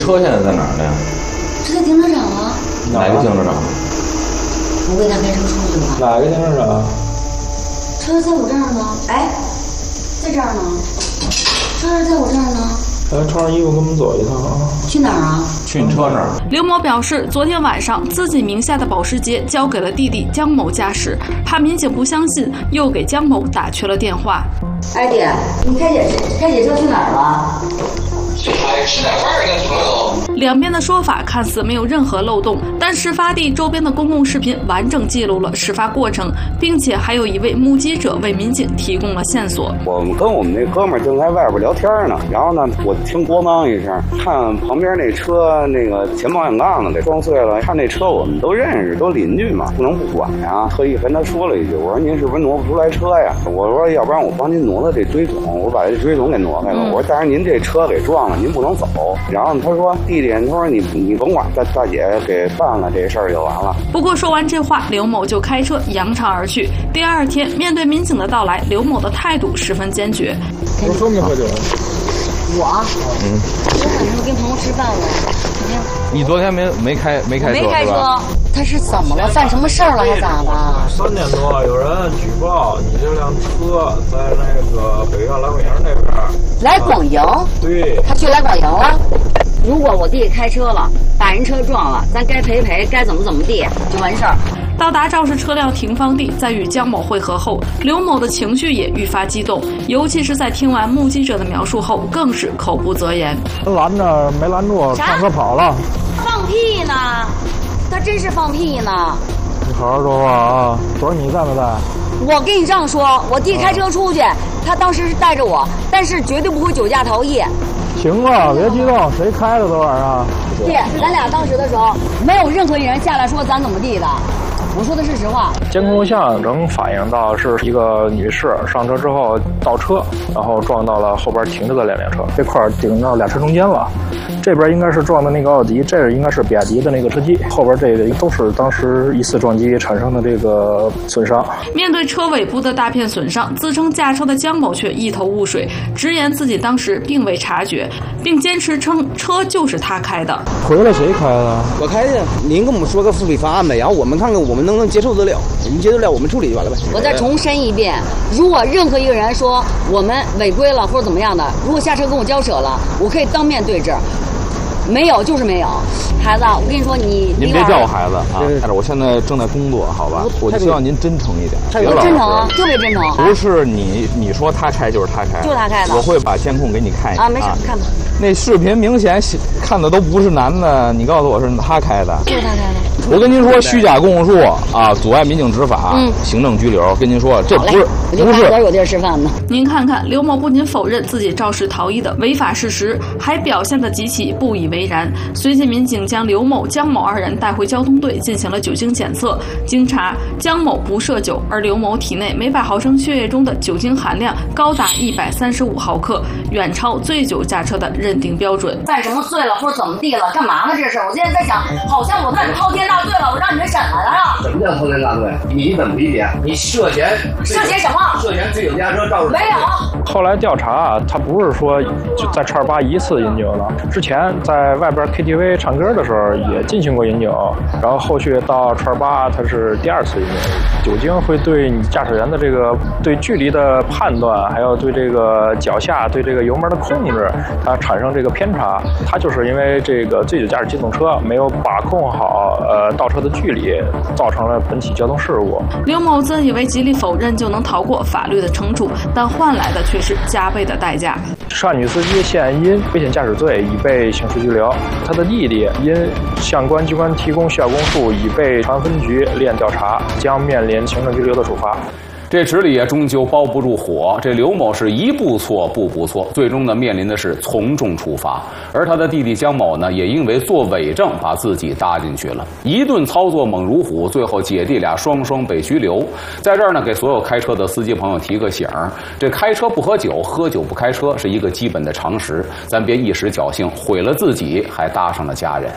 车现在在哪儿呢？ 这在停车场啊。 哪个停车场？ 我给他开车出去吧。 哪个停车场？ 车在我这儿呢。哎，在这儿呢。车在我这儿呢。 咱穿上衣服跟我们走一趟啊。 去哪儿啊？ 去你车那儿。 刘某表示，昨天晚上自己名下的保时捷交给了弟弟江某驾驶，怕民警不相信，又给江某打去了电话。 哎弟，你开姐车去哪儿了？ 吃点饭跟朋友。 两边的说法看似没有任何漏洞，但事发地周边的公共视频完整记录了事发过程，并且还有一位目击者为民警提供了线索。 我们跟我们那哥们儿正在外边聊天呢，然后呢，我听咣当一声，看旁边那车那个前保险杠子给撞碎了，看那车我们都认识，都邻居嘛，不能不管呀。特意跟他说了一句，我说您是不是挪不出来车呀？我说要不然我帮您挪挪这追总，我把这追总给挪开了。我说但是您这车给撞了，您不能走。然后他说弟弟，他说你甭管，大姐给办了这事儿就完了。 不过说完这话，刘某就开车扬长而去。第二天面对民警的到来，刘某的态度十分坚决。 我喝没喝酒？ 我晚上跟朋友吃饭了。 你昨天没开车？ 没开车。他是怎么了？犯什么事儿了还咋的 ？3点多有人举报你这辆车在那个北苑来广营那边。 来广营？ 对。 他去来广营了。如果我弟开车了，把人车撞了，咱该赔，该怎么地就完事儿。 到达肇事车辆停放地，在与江某会合后，刘某的情绪也愈发激动，尤其是在听完目击者的描述后，更是口不择言。 拦着没拦住，上车跑了。 放屁呢！他真是放屁呢！ 你好好说话啊！昨儿你在没在？ 我跟你这样说，我弟开车出去，他当时是带着我，但是绝对不会酒驾逃逸。 行了，别激动，谁开的昨晚上？ 弟，咱俩当时的时候，没有任何一人下来说咱怎么地的。我说的是实话。 监控录像能反映到是一个女士上车之后倒车，然后撞到了后边停着的2辆车，这块顶到俩车中间了。这边应该是撞的那个奥迪，这应该是比亚迪的那个车机，后边这个都是当时疑似撞击产生的这个损伤。 面对车尾部的大片损伤，自称驾车的江某却一头雾水，直言自己当时并未察觉，并坚持称车就是他开的。 回来谁开的？ 我开的。您跟我们说个附属法案呗，然后我们看看我们能不能接受得了，我们接受得了我们处理就完了呗。 我再重申一遍，如果任何一个人说我们违规了或者怎么样的，如果下车跟我交涉了，我可以当面对质。没有就是没有，孩子，我跟你说，您别叫我孩子啊！但是我现在正在工作，好吧？我希望您真诚一点。 我真诚啊，特别真诚。 不是你说他开就是他开， 就是他开的。 我会把监控给你看一下啊，没事，看吧。 那视频明显看的都不是男的，你告诉我是他开的。 就是他开的。 我跟您说，虚假供述啊，阻碍民警执法，行政拘留。跟您说，这不是。 有地儿吃饭呢。 您看看，刘某不仅否认自己肇事逃逸的违法事实，还表现得极其不以为然。随即，民警将刘某、江某2人带回交通队进行了酒精检测。经查，江某不涉酒，而刘某体内每100毫升血液中的酒精含量高达135毫克，远超醉酒驾车的认定标准。 犯什么罪了，或者怎么地了？干嘛呢？这是我现在在想，好像我干滔天大罪了，我让你们审来了。 什么叫滔天大罪？你怎么理解？你涉嫌什么？ 涉嫌醉酒驾车肇事。 没有。 后来调查，他不是说就在叉8一次饮酒的，之前在外边 KTV 唱歌的时候也进行过饮酒，然后后续到叉8他是第2次饮酒。酒精会对你驾驶员的这个对距离的判断，还有对这个脚下对这个油门的控制，它产生这个偏差。它就是因为这个醉酒驾驶机动车没有把控好倒车的距离，造成了本起交通事故。 刘某自以为极力否认就能逃过法律的惩处，但换来的却是加倍的代价。 涉案女司机现因危险驾驶罪已被刑事拘留，他的弟弟因相关机关提供需要供述已被长安分局立案调查，将面临行政拘留的处罚。 这纸里也终究包不住火，这刘某是一步错步步错，最终呢面临的是从重处罚。而他的弟弟江某呢，也因为做伪证把自己搭进去了，一顿操作猛如虎，最后姐弟俩双双被拘留。在这儿呢，给所有开车的司机朋友提个醒儿，这开车不喝酒，喝酒不开车是一个基本的常识，咱别一时侥幸毁了自己，还搭上了家人。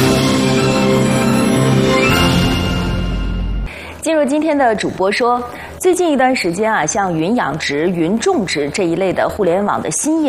进入今天的主播说， 最近一段时间啊，像云养殖、云种植这一类的互联网的新业